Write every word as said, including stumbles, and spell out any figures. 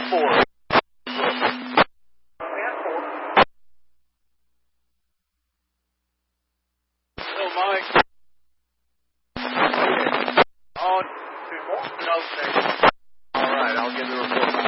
four. We have four. Hello, Mike. On. Two more. Okay. All right, I'll get the report back.